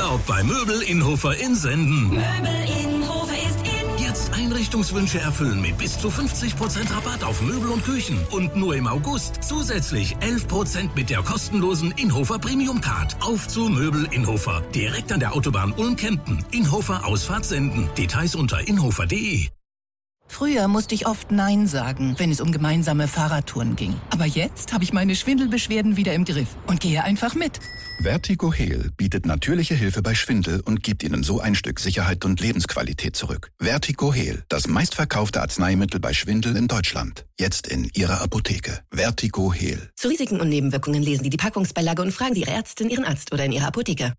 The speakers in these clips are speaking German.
Urlaub bei Möbel Inhofer in Senden. Möbel Inhofer ist in. Jetzt Einrichtungswünsche erfüllen mit bis zu 50% Rabatt auf Möbel und Küchen. Und nur im August zusätzlich 11% mit der kostenlosen Inhofer Premium Card. Auf zu Möbel Inhofer. Direkt an der Autobahn Ulm-Kempten. Inhofer Ausfahrt Senden. Details unter inhofer.de. Früher musste ich oft Nein sagen, wenn es um gemeinsame Fahrradtouren ging. Aber jetzt habe ich meine Schwindelbeschwerden wieder im Griff und gehe einfach mit. Vertigo Heal bietet natürliche Hilfe bei Schwindel und gibt Ihnen so ein Stück Sicherheit und Lebensqualität zurück. Vertigo Heal, das meistverkaufte Arzneimittel bei Schwindel in Deutschland. Jetzt in Ihrer Apotheke. Vertigo Heal. Zu Risiken und Nebenwirkungen lesen Sie die Packungsbeilage und fragen Sie Ihre Ärztin, Ihren Arzt oder in Ihrer Apotheke.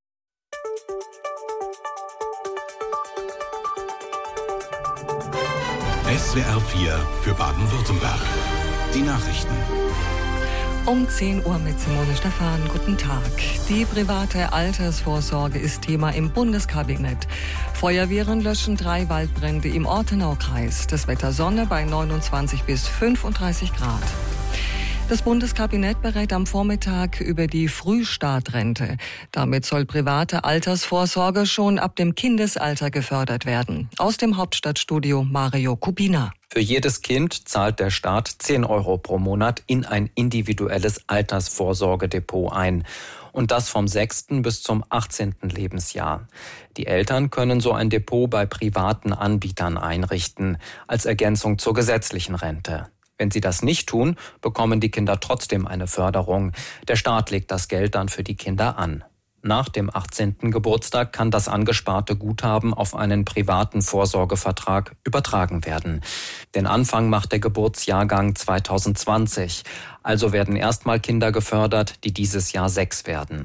SWR 4 für Baden-Württemberg. Die Nachrichten. Um 10 Uhr mit Simone Stephan. Guten Tag. Die private Altersvorsorge ist Thema im Bundeskabinett. Feuerwehren löschen 3 Waldbrände im Ortenaukreis. Das Wetter Sonne bei 29 bis 35 Grad. Das Bundeskabinett berät am Vormittag über die Frühstartrente. Damit soll private Altersvorsorge schon ab dem Kindesalter gefördert werden. Aus dem Hauptstadtstudio Mario Kubina. Für jedes Kind zahlt der Staat 10 € pro Monat in ein individuelles Altersvorsorgedepot ein. Und das vom 6. bis zum 18. Lebensjahr. Die Eltern können so ein Depot bei privaten Anbietern einrichten, als Ergänzung zur gesetzlichen Rente. Wenn sie das nicht tun, bekommen die Kinder trotzdem eine Förderung. Der Staat legt das Geld dann für die Kinder an. Nach dem 18. Geburtstag kann das angesparte Guthaben auf einen privaten Vorsorgevertrag übertragen werden. Den Anfang macht der Geburtsjahrgang 2020. Also werden erstmal Kinder gefördert, die dieses Jahr 6 werden.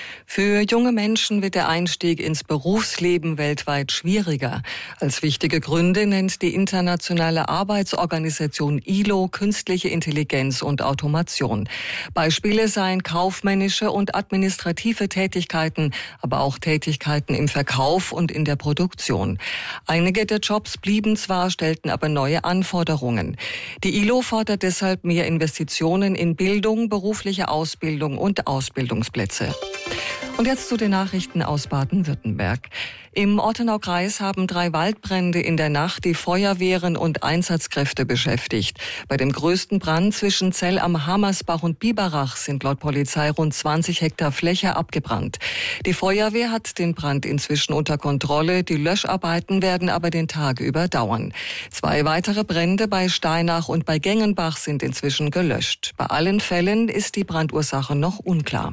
Für junge Menschen wird der Einstieg ins Berufsleben weltweit schwieriger. Als wichtige Gründe nennt die internationale Arbeitsorganisation ILO künstliche Intelligenz und Automation. Beispiele seien kaufmännische und administrative Tätigkeiten, aber auch Tätigkeiten im Verkauf und in der Produktion. Einige der Jobs blieben zwar, stellten aber neue Anforderungen. Die ILO fordert deshalb mehr Investitionen in Bildung, berufliche Ausbildung und Ausbildungsplätze. Und jetzt zu den Nachrichten aus Baden-Württemberg. Im Ortenaukreis haben 3 Waldbrände in der Nacht die Feuerwehren und Einsatzkräfte beschäftigt. Bei dem größten Brand zwischen Zell am Hammersbach und Biberach sind laut Polizei rund 20 Hektar Fläche abgebrannt. Die Feuerwehr hat den Brand inzwischen unter Kontrolle. Die Löscharbeiten werden aber den Tag über dauern. 2 weitere Brände bei Steinach und bei Gengenbach sind inzwischen gelöscht. Bei allen Fällen ist die Brandursache noch unklar.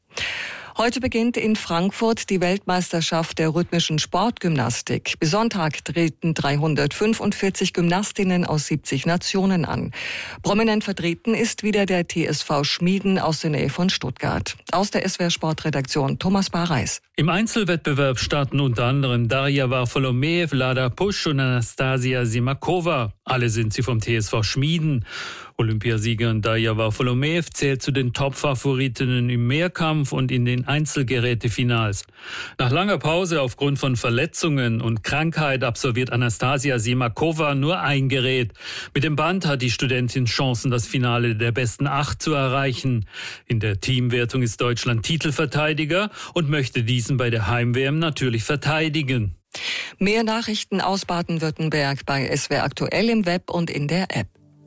Heute beginnt in Frankfurt die Weltmeisterschaft der rhythmischen Sportgymnastik. Bis Sonntag treten 345 Gymnastinnen aus 70 Nationen an. Prominent vertreten ist wieder der TSV Schmieden aus der Nähe von Stuttgart. Aus der SWR Sportredaktion Thomas Bareis. Im Einzelwettbewerb starten unter anderem Darja Varfolomeev, Lada Pusch und Anastasia Simakova. Alle sind sie vom TSV Schmieden. Olympiasiegerin Darja Varfolomeev zählt zu den Top-Favoritinnen im Mehrkampf und in den Einzelgerätefinals. Nach langer Pause aufgrund von Verletzungen und Krankheit absolviert Anastasia Simakova nur ein Gerät. Mit dem Band hat die Studentin Chancen, das Finale der besten 8 zu erreichen. In der Teamwertung ist Deutschland Titelverteidiger und möchte diesen bei der Heim-WM natürlich verteidigen. Mehr Nachrichten aus Baden-Württemberg bei SWR Aktuell im Web und in der App.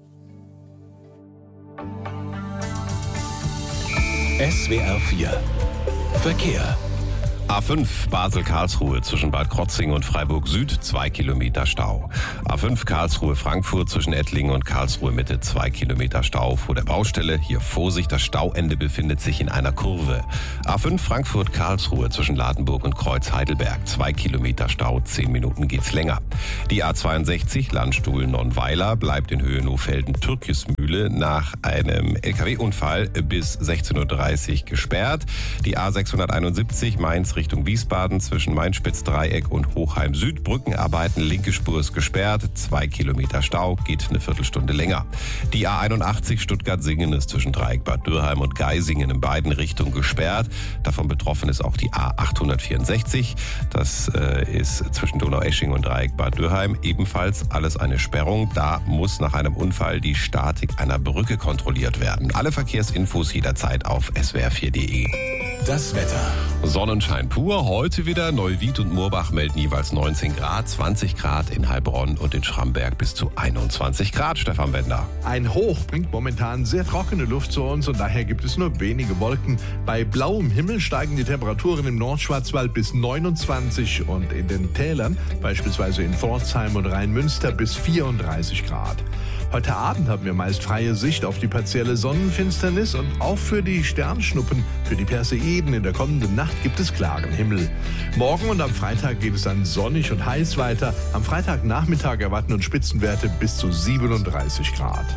SWR 4 Verkehr. A5 Basel-Karlsruhe zwischen Bad Krotzing und Freiburg Süd 2 Kilometer Stau. A5 Karlsruhe-Frankfurt zwischen Ettlingen und Karlsruhe Mitte 2 Kilometer Stau vor der Baustelle. Hier Vorsicht, das Stauende befindet sich in einer Kurve. A5 Frankfurt-Karlsruhe zwischen Ladenburg und Kreuz-Heidelberg 2 Kilometer Stau, 10 Minuten geht's länger. Die A62 Landstuhl-Nonnweiler bleibt in Höhe Nohfelden-Türkismühle nach einem LKW-Unfall bis 16:30 Uhr gesperrt. Die A671 Mainz Richtung Wiesbaden zwischen Main-Spitz-Dreieck und Hochheim Süd. Brückenarbeiten, linke Spur ist gesperrt, 2 Kilometer Stau, geht eine Viertelstunde länger. Die A81 Stuttgart-Singen ist zwischen Dreieck Bad Dürheim und Geisingen in beiden Richtungen gesperrt. Davon betroffen ist auch die A864. Das ist zwischen Donaueschingen und Dreieck Bad Dürheim. Ebenfalls alles eine Sperrung. Da muss nach einem Unfall die Statik einer Brücke kontrolliert werden. Alle Verkehrsinfos jederzeit auf swr4.de. Das Wetter. Sonnenschein pur. Heute wieder Neuwied und Moorbach melden jeweils 19 Grad, 20 Grad in Heilbronn und in Schramberg bis zu 21 Grad. Stefan Bender. Ein Hoch bringt momentan sehr trockene Luft zu uns und daher gibt es nur wenige Wolken. Bei blauem Himmel steigen die Temperaturen im Nordschwarzwald bis 29 und in den Tälern, beispielsweise in Pforzheim und Rheinmünster, bis 34 Grad. Heute Abend haben wir meist freie Sicht auf die partielle Sonnenfinsternis und auch für die Sternschnuppen, für die Perseiden in der kommenden Nacht gibt es klaren Himmel. Morgen und am Freitag geht es dann sonnig und heiß weiter. Am Freitagnachmittag erwarten uns Spitzenwerte bis zu 37 Grad.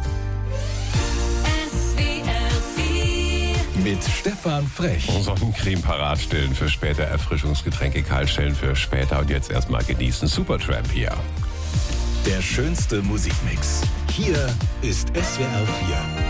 Mit Stefan Frech. Sonnencreme parat stellen für später, Erfrischungsgetränke kalt stellen für später und jetzt erstmal genießen. Supertramp hier. Der schönste Musikmix. Hier ist SWR 4.